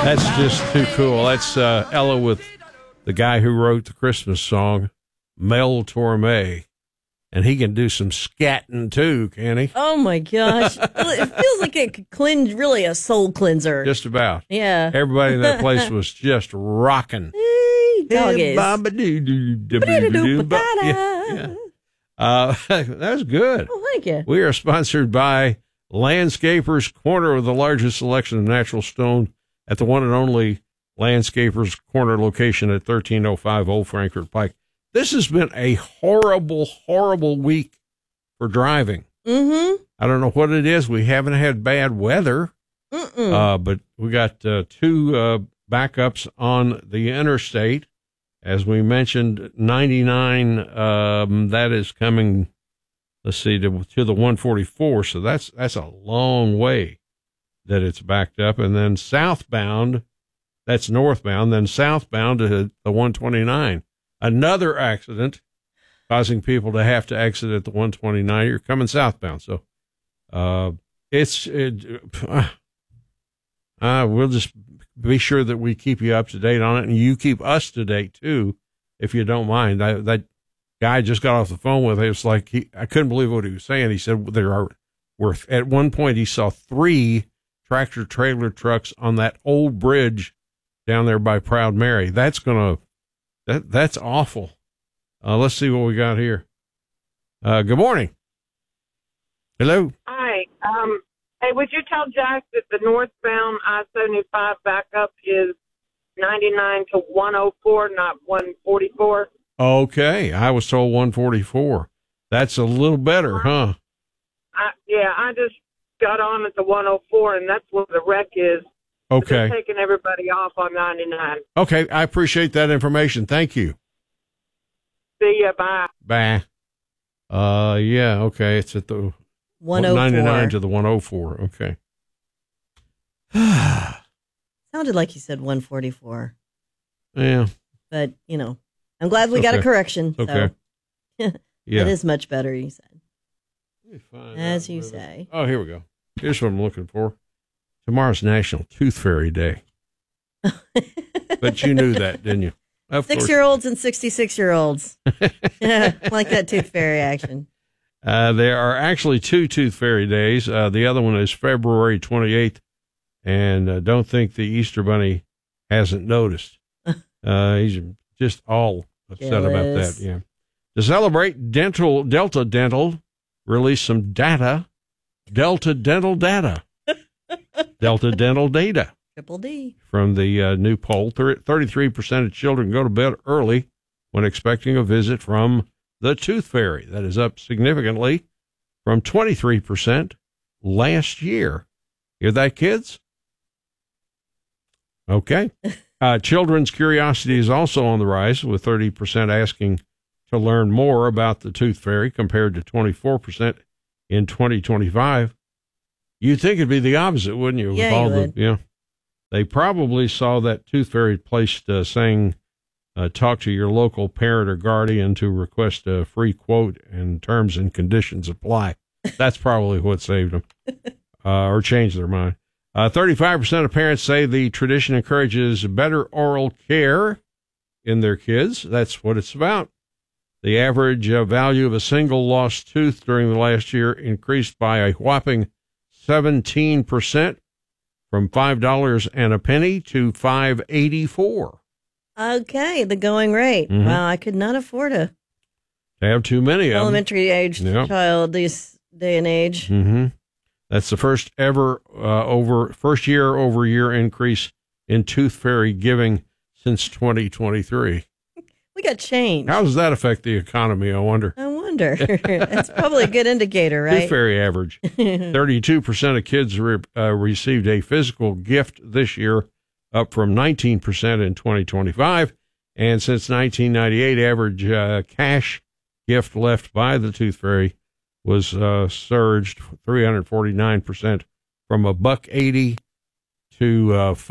That's just too cool. That's Ella with the guy who wrote the Christmas song, Mel Torme. And he can do some scatting too, can he? Oh my gosh. It feels like it could cleanse, really a soul cleanser. Just about. Yeah. Everybody in that place was just rocking. Doggies. That was good. Oh, thank you. We are sponsored by Landscapers Corner, with the largest selection of natural stone at the one and only Landscapers Corner location at 1305 Old Frankfort Pike. This has been a horrible, horrible week for driving. Mm-hmm. I don't know what it is. We haven't had bad weather, but we got two backups on the interstate. As we mentioned, 99, that is coming, let's see, to the 144. So that's a long way that it's backed up. And then southbound, that's northbound, then southbound to the 129. Another accident causing people to have to exit at the 129. You're coming southbound. So we'll just be sure that we keep you up to date on it, and you keep us to date too, if you don't mind. That guy just got off the phone with it. It's like I couldn't believe what he was saying. He said at one point he saw 3 tractor trailer trucks on that old bridge down there by Proud Mary. That's awful. Let's see what we got here. Good morning. Hello. Hi. Hey, would you tell Jack that the northbound I-75 backup is 99 to 104, not 144? Okay. I was told 144. That's a little better, huh? I just got on at the 104, and that's where the wreck is. Okay. They're taking everybody off on 99. Okay. I appreciate that information. Thank you. See ya. Bye. Bye. Yeah. Okay. It's at the 99 to the 104. Okay. Sounded like you said 144. Yeah. But, I'm glad we got a correction. Okay. So. Yeah. It is much better, you said. As you say. say. Oh, here we go. Here's what I'm looking for. Tomorrow's National Tooth Fairy Day. But you knew that, didn't you? 6-year-olds and 66-year-olds. Like that Tooth Fairy action. There are actually 2 Tooth Fairy days. The other one is February 28th. And don't think the Easter Bunny hasn't noticed. He's just all upset about that. Yeah. To celebrate, Delta Dental released some data. Delta Dental data. Delta Dental data. Triple D. From the new poll, 33% of children go to bed early when expecting a visit from the Tooth Fairy. That is up significantly from 23% last year. Hear that, kids? Okay. Children's curiosity is also on the rise, with 30% asking to learn more about the Tooth Fairy compared to 24% in 2025. You'd think it'd be the opposite, wouldn't you? Yeah, you would. Yeah. They probably saw that Tooth Fairy placed saying, talk to your local parent or guardian to request a free quote, and terms and conditions apply. That's probably what saved them or changed their mind. 35% of parents say the tradition encourages better oral care in their kids. That's what it's about. The average value of a single lost tooth during the last year increased by a whopping 17%, from $5 and a penny to $5.84. Okay, the going rate. Mm-hmm. Wow, I could not afford a have too many elementary aged child this day and age. Mm-hmm. That's the first ever first year over year increase in Tooth Fairy giving since 2023. We got change. How does that affect the economy, I wonder? I wonder. That's probably a good indicator, right? Tooth Fairy average. 32% of kids received a physical gift this year, up from 19% in 2025. And since 1998, average cash gift left by the Tooth Fairy was surged 349%, from $1.80 to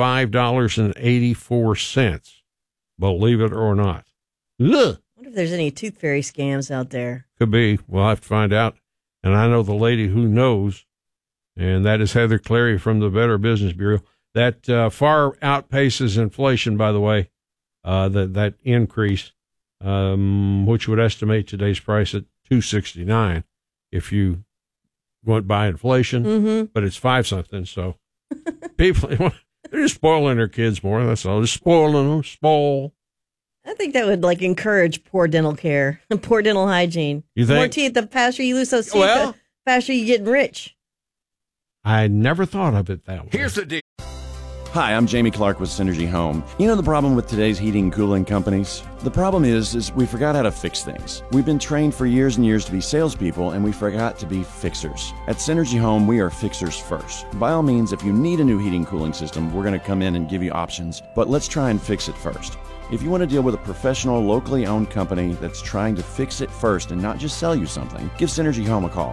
$5.84. Believe it or not. Ugh. I wonder if there's any Tooth Fairy scams out there. Could be. We'll have to find out. And I know the lady who knows, and that is Heather Clary from the Better Business Bureau. That far outpaces inflation, by the way, that increase, which would estimate today's price at $2.69 if you went by inflation, but it's 5 something. So people, they're just spoiling their kids more. That's all. Just spoiling them, spoil. I think that would encourage poor dental care, poor dental hygiene. You think? More teeth, the faster you lose those teeth, the faster you getting rich. I never thought of it that way. Here's the deal. Hi, I'm Jamie Clark with Synergy Home. You know the problem with today's heating and cooling companies? The problem is we forgot how to fix things. We've been trained for years and years to be salespeople, and we forgot to be fixers. At Synergy Home, we are fixers first. By all means, if you need a new heating and cooling system, we're going to come in and give you options, but let's try and fix it first. If you want to deal with a professional, locally owned company that's trying to fix it first and not just sell you something, give Synergy Home a call.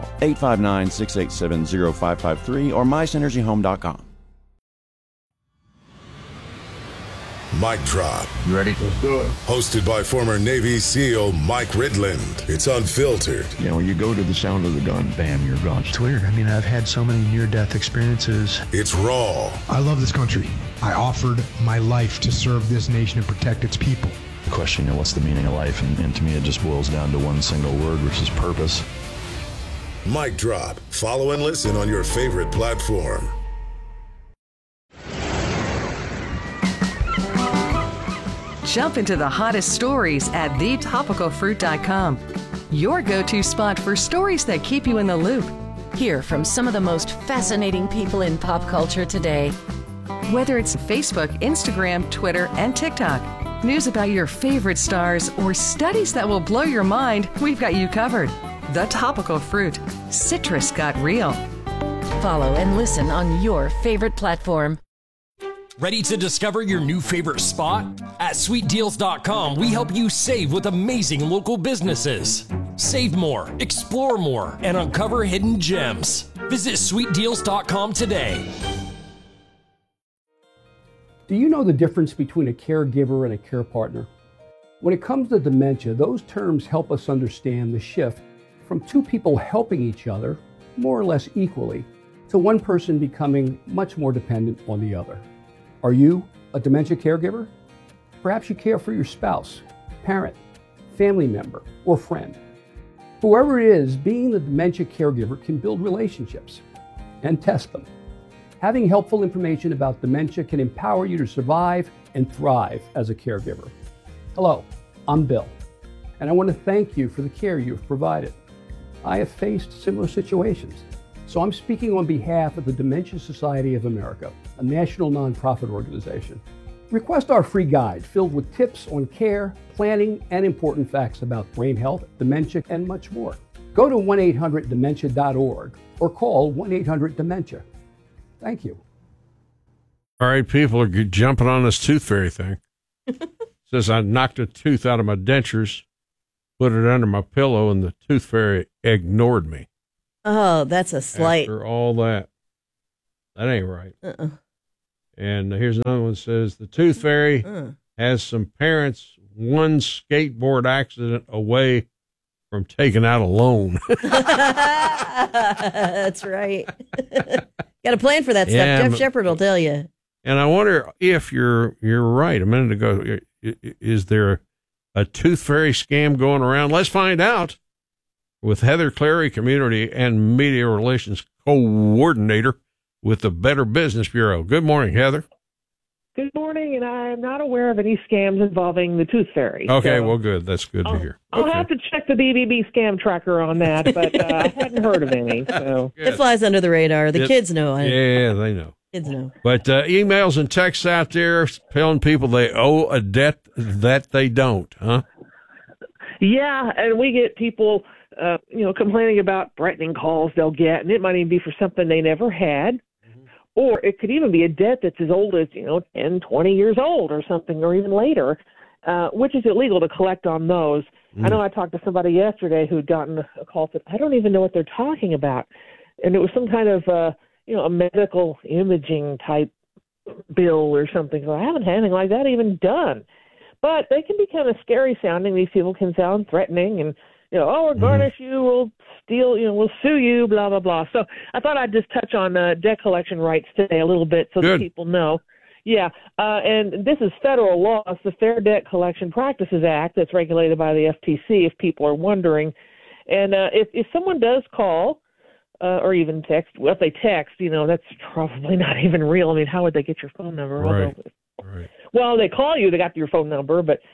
859-687-0553 or mysynergyhome.com. Mic drop. You ready? Let's do it. Hosted by former Navy SEAL Mike Ridland. It's unfiltered. You know, when you go to the sound of the gun, bam, you're gone. It's weird. I mean, I've had so many near-death experiences. It's raw. I love this country. I offered my life to serve this nation and protect its people. The question, what's the meaning of life? And to me, it just boils down to one single word, which is purpose. Mic drop. Follow and listen on your favorite platform. Jump into the hottest stories at thetopicalfruit.com. Your go-to spot for stories that keep you in the loop. Hear from some of the most fascinating people in pop culture today. Whether it's Facebook, Instagram, Twitter, and TikTok, news about your favorite stars, or studies that will blow your mind, we've got you covered. The Topical Fruit. Citrus got real. Follow and listen on your favorite platform. Ready to discover your new favorite spot? At sweetdeals.com, we help you save with amazing local businesses. Save more, explore more, and uncover hidden gems. Visit sweetdeals.com today. Do you know the difference between a caregiver and a care partner? When it comes to dementia, those terms help us understand the shift from two people helping each other, more or less equally, to one person becoming much more dependent on the other. Are you a dementia caregiver? Perhaps you care for your spouse, parent, family member, or friend. Whoever it is, being the dementia caregiver can build relationships and test them. Having helpful information about dementia can empower you to survive and thrive as a caregiver. Hello, I'm Bill, and I want to thank you for the care you've provided. I have faced similar situations, so I'm speaking on behalf of the Dementia Society of America, a national nonprofit organization. Request our free guide filled with tips on care, planning, and important facts about brain health, dementia, and much more. Go to 1-800-DEMENTIA.org or call 1-800-DEMENTIA. Thank you. All right, people are jumping on this tooth fairy thing. Says I knocked a tooth out of my dentures, put it under my pillow, and the tooth fairy ignored me. Oh, that's a slight. After all that. That ain't right. And here's another one that says the tooth fairy has some parents one skateboard accident away from taking out a loan. That's right. Got a plan for that stuff. Jeff Shepard will tell you. And I wonder if you're right. A minute ago, is there a tooth fairy scam going around? Let's find out with Heather Clary, Community and Media Relations Coordinator with the Better Business Bureau. Good morning, Heather. Good morning, and I'm not aware of any scams involving the tooth fairy. Okay, well, good. That's good to hear. I'll have to check the BBB scam tracker on that, but I hadn't heard of any. So it flies under the radar. The kids know. Yeah, they know. Kids know. But emails and texts out there telling people they owe a debt that they don't, huh? Yeah, and we get people, complaining about threatening calls they'll get, and it might even be for something they never had. Or it could even be a debt that's as old as, 10, 20 years old or something, or even later, which is illegal to collect on those. I know I talked to somebody yesterday who'd gotten a call that I don't even know what they're talking about. And it was some kind of, a medical imaging type bill or something. So I haven't had anything like that even done. But they can be kind of scary sounding. These people can sound threatening and we'll garnish you, we'll steal, we'll sue you, blah, blah, blah. So I thought I'd just touch on debt collection rights today a little bit so that people know. Yeah, and this is federal law. It's the Fair Debt Collection Practices Act that's regulated by the FTC, if people are wondering. And if someone does call or even text, well, if they text, that's probably not even real. I mean, how would they get your phone number? Right. Well, they call you, they got your phone number. But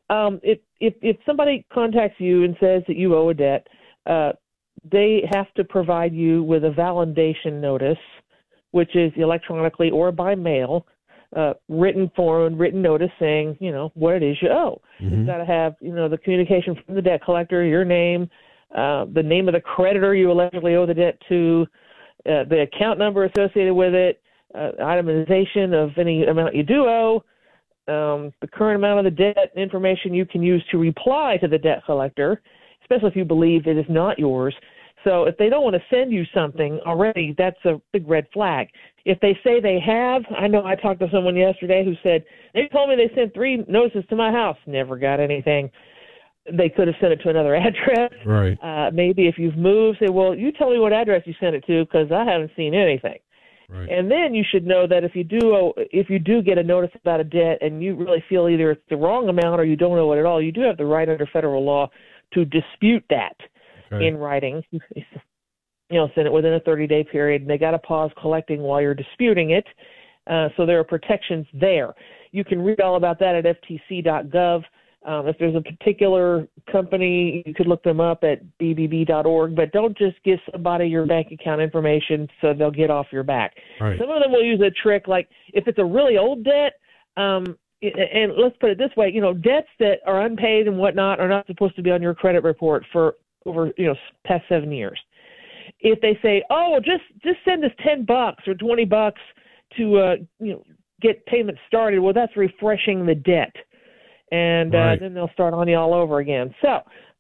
if somebody contacts you and says that you owe a debt, they have to provide you with a validation notice, which is electronically or by mail. Written form, written notice saying, what it is you owe. You've got to have, the communication from the debt collector, your name, the name of the creditor you allegedly owe the debt to, the account number associated with it, itemization of any amount you do owe, the current amount of the debt, information you can use to reply to the debt collector, especially if you believe it is not yours. So if they don't want to send you something already, that's a big red flag. If they say they have, I know I talked to someone yesterday who said, they told me they sent 3 notices to my house, never got anything. They could have sent it to another address. Right. Maybe if you've moved, say, well, you tell me what address you sent it to because I haven't seen anything. Right. And then you should know that if you do get a notice about a debt and you really feel either it's the wrong amount or you don't know it at all, you do have the right under federal law to dispute that. Okay. In writing, send it within a 30-day period, and they got to pause collecting while you're disputing it. So there are protections there. You can read all about that at ftc.gov. If there's a particular company, you could look them up at bbb.org, but don't just give somebody your bank account information so they'll get off your back. Right. Some of them will use a trick, like if it's a really old debt, and let's put it this way, debts that are unpaid and whatnot are not supposed to be on your credit report for over, past 7 years. If they say, just send us $10 or $20 to, get payments started, well, that's refreshing the debt. And then they'll start on you all over again. So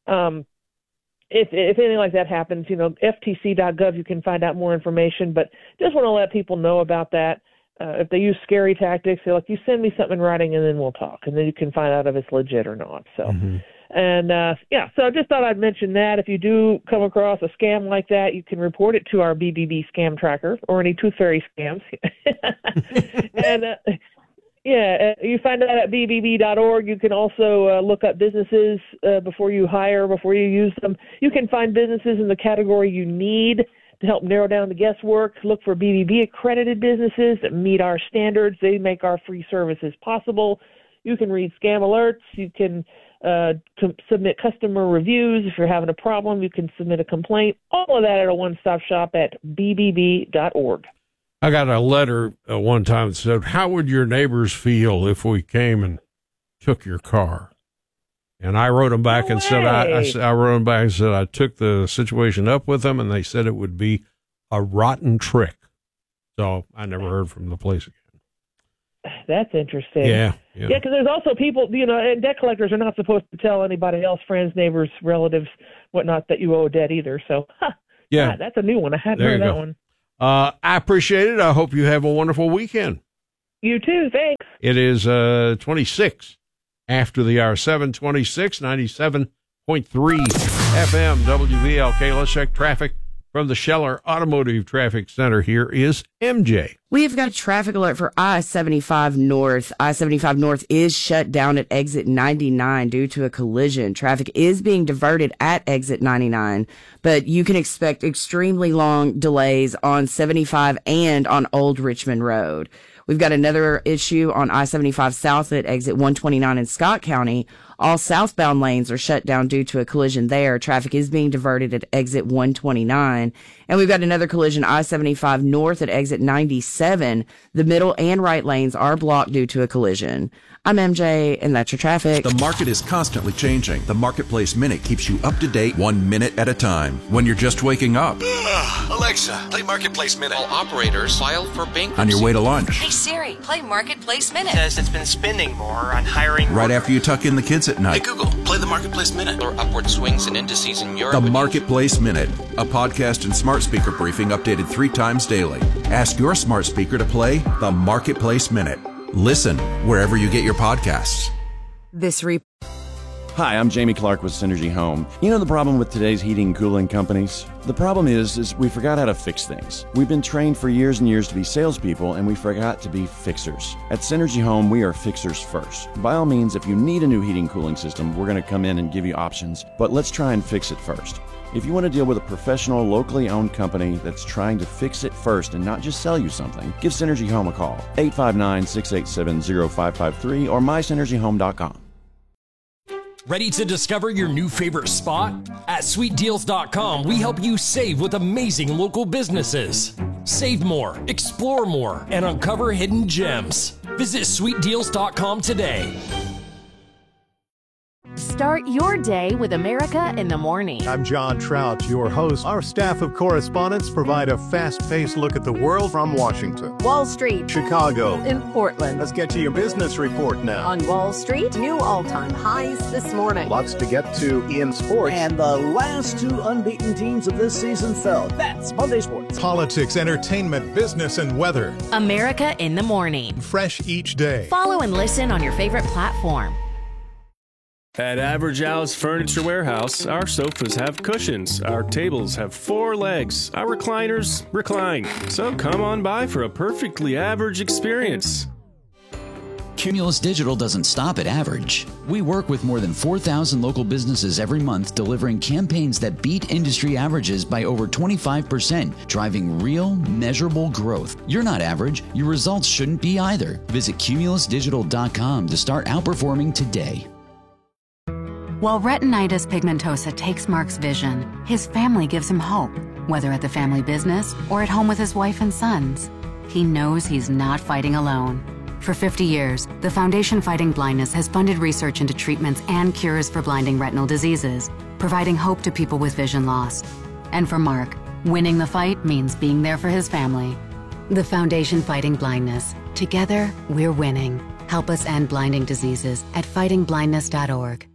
if anything like that happens, ftc.gov, you can find out more information. But just want to let people know about that. If they use scary tactics, they're like, you send me something in writing and then we'll talk. And then you can find out if it's legit or not. So. And, so I just thought I'd mention that. If you do come across a scam like that, you can report it to our BBB scam tracker or any Tooth Fairy scams. And, you find that at bbb.org. You can also look up businesses before you use them. You can find businesses in the category you need to help narrow down the guesswork. Look for BBB-accredited businesses that meet our standards. They make our free services possible. You can read scam alerts. You can submit customer reviews. If you're having a problem, you can submit a complaint. All of that at a one-stop shop at bbb.org. I got a letter one time that said, how would your neighbors feel if we came and took your car? And I wrote them back and said, I wrote them back and said, I took the situation up with them and they said it would be a rotten trick. So I never heard from the place again. That's interesting. Yeah. Because there's also people, and debt collectors are not supposed to tell anybody else, friends, neighbors, relatives, whatnot, that you owe a debt either. So, that's a new one. I hadn't heard that one. I appreciate it. I hope you have a wonderful weekend. You too. Thanks. It is 26 after the hour, 7:26, 97.3 FM WVLK. Let's check traffic from the Scheller Automotive Traffic Center. Here is MJ. We've got a traffic alert for I-75 North. I-75 North is shut down at exit 99 due to a collision. Traffic is being diverted at exit 99, but you can expect extremely long delays on 75 and on Old Richmond Road. We've got another issue on I-75 South at exit 129 in Scott County. All southbound lanes are shut down due to a collision there. Traffic is being diverted at exit 129. And we've got another collision, I-75 North at exit 97. The middle and right lanes are blocked due to a collision. I'm MJ, and that's your traffic. The market is constantly changing. The Marketplace Minute keeps you up to date 1 minute at a time. When you're just waking up. Alexa, play Marketplace Minute. All operators filed for bankruptcy. On your way to lunch. Hey Siri, play Marketplace Minute. Says it's been spending more on hiring. Right after you tuck in the kids at night. Hey Google, play the Marketplace Minute. Or upward swings and indices in Europe. The Marketplace Minute, a podcast and smart speaker briefing updated 3 times daily. Ask your smart speaker to play the Marketplace Minute. Listen wherever you get your podcasts. Hi, I'm Jamie Clark with Synergy Home. You know the problem with today's heating and cooling companies? The problem is we forgot how to fix things. We've been trained for years and years to be salespeople, and we forgot to be fixers. At Synergy Home, we are fixers first. By all means, if you need a new heating and cooling system, we're going to come in and give you options, but let's try and fix it first. If you want to deal with a professional, locally owned company that's trying to fix it first and not just sell you something, give Synergy Home a call. 859-687-0553 or mysynergyhome.com. Ready to discover your new favorite spot? At sweetdeals.com, we help you save with amazing local businesses. Save more, explore more, and uncover hidden gems. Visit sweetdeals.com today. Start your day with America in the Morning. I'm John Trout, your host. Our staff of correspondents provide a fast-paced look at the world from Washington, Wall Street, Chicago, in Portland. Let's get to your business report now. On Wall Street, new all-time highs this morning. Lots to get to in sports. And the last two unbeaten teams of this season fell. That's Monday Sports. Politics, entertainment, business, and weather. America in the Morning. Fresh each day. Follow and listen on your favorite platform. At Average Al's Furniture Warehouse, our sofas have cushions, our tables have 4 legs, our recliners recline. So come on by for a perfectly average experience. Cumulus Digital doesn't stop at average. We work with more than 4,000 local businesses every month, delivering campaigns that beat industry averages by over 25%, driving real, measurable growth. You're not average. Your results shouldn't be either. Visit cumulusdigital.com to start outperforming today. While retinitis pigmentosa takes Mark's vision, his family gives him hope, whether at the family business or at home with his wife and sons. He knows he's not fighting alone. For 50 years, the Foundation Fighting Blindness has funded research into treatments and cures for blinding retinal diseases, providing hope to people with vision loss. And for Mark, winning the fight means being there for his family. The Foundation Fighting Blindness. Together, we're winning. Help us end blinding diseases at fightingblindness.org.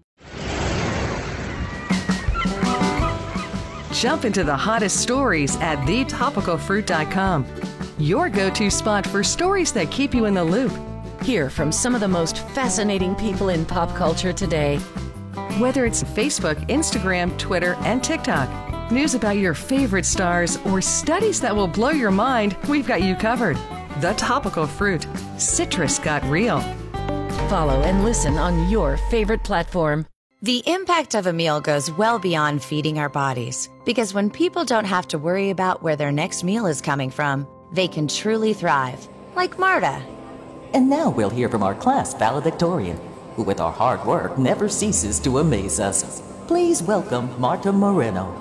Jump into the hottest stories at thetopicalfruit.com. Your go-to spot for stories that keep you in the loop. Hear from some of the most fascinating people in pop culture today. Whether it's Facebook, Instagram, Twitter, and TikTok, news about your favorite stars, or studies that will blow your mind, we've got you covered. The Topical Fruit. Citrus got real. Follow and listen on your favorite platform. The impact of a meal goes well beyond feeding our bodies, because when people don't have to worry about where their next meal is coming from, they can truly thrive, like Marta. And now we'll hear from our class valedictorian, who with our hard work never ceases to amaze us. Please welcome Marta Moreno.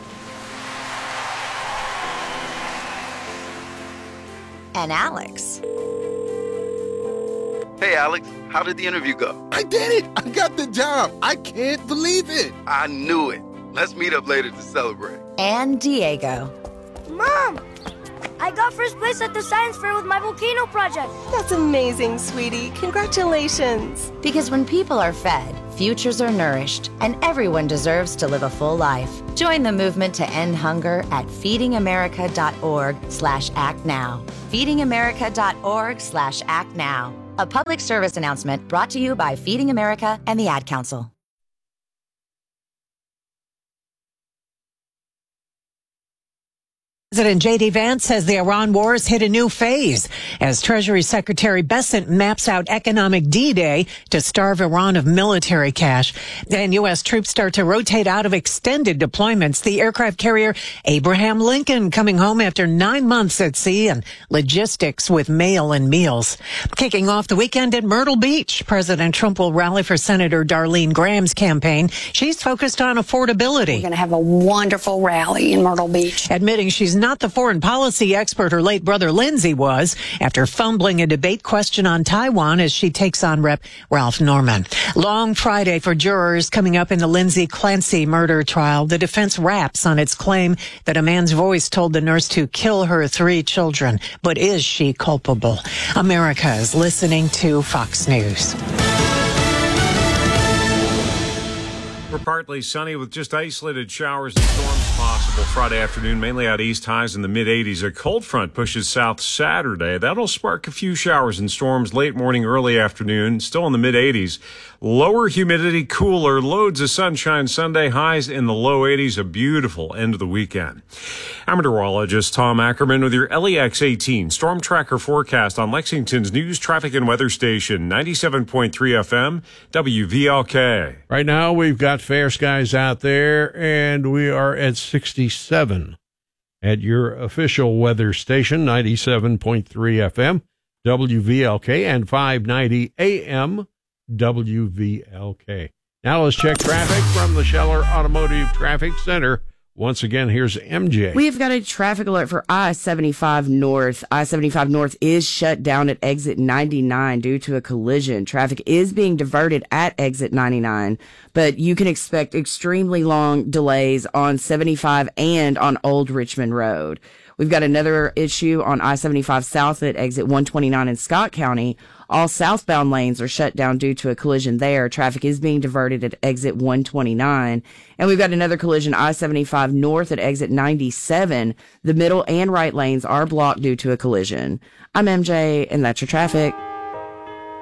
And Alex. Hey, Alex, how did the interview go? I did it! I got the job! I can't believe it! I knew it. Let's meet up later to celebrate. And Diego. Mom! I got first place at the science fair with my volcano project. That's amazing, sweetie. Congratulations. Because when people are fed, futures are nourished, and everyone deserves to live a full life. Join the movement to end hunger at feedingamerica.org/actnow. feedingamerica.org/actnow. A public service announcement brought to you by Feeding America and the Ad Council. President J.D. Vance says the Iran war has hit a new phase as Treasury Secretary Bessent maps out economic D-Day to starve Iran of military cash. And U.S. troops start to rotate out of extended deployments. The aircraft carrier Abraham Lincoln coming home after 9 months at sea, and logistics with mail and meals. Kicking off the weekend at Myrtle Beach, President Trump will rally for Senator Darlene Graham's campaign. She's focused on affordability. We're going to have a wonderful rally in Myrtle Beach. Admitting she's not the foreign policy expert her late brother Lindsay was after fumbling a debate question on Taiwan as she takes on Rep. Ralph Norman. Long Friday for jurors coming up in the Lindsay Clancy murder trial. The defense raps on its claim that a man's voice told the nurse to kill her 3 children. But is she culpable? America is listening to Fox News. We're partly sunny with just isolated showers and storms possible Friday afternoon, mainly out east, highs in the mid-80s. A cold front pushes south Saturday. That'll spark a few showers and storms late morning, early afternoon, still in the mid-80s. Lower humidity, cooler, loads of sunshine Sunday, highs in the low 80s. A beautiful end of the weekend. I'm meteorologist Tom Ackerman with your LEX 18 Storm Tracker forecast on Lexington's news, traffic, and weather station, 97.3 FM, WVLK. Right now, we've got fair skies out there, and we are at 67 at your official weather station, 97.3 FM, WVLK, and 590 AM, WVLK. Now let's check traffic from the Scheller Automotive Traffic Center. Once again, here's MJ. We've got a traffic alert for I-75 North. I-75 North is shut down at exit 99 due to a collision. Traffic is being diverted at exit 99, but you can expect extremely long delays on 75 and on Old Richmond Road. We've got another issue on I-75 South at exit 129 in Scott County. All southbound lanes are shut down due to a collision there. Traffic is being diverted at exit 129. And we've got another collision, I-75 North at exit 97. The middle and right lanes are blocked due to a collision. I'm MJ, and that's your traffic.